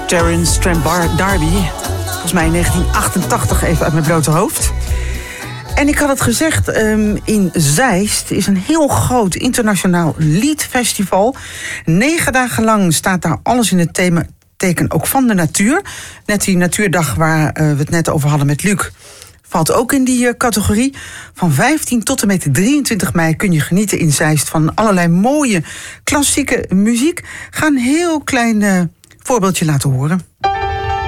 Terence Trent D'Arby. Volgens mij in 1988, even uit mijn blote hoofd. En ik had het gezegd, in Zeist is een heel groot internationaal liedfestival. 9 dagen lang staat daar alles in het teken ook van de natuur. Net die natuurdag waar we het net over hadden met Luc valt ook in die categorie. Van 15 tot en met 23 mei kun je genieten in Zeist van allerlei mooie klassieke muziek. Ga een heel klein voorbeeldje laten horen.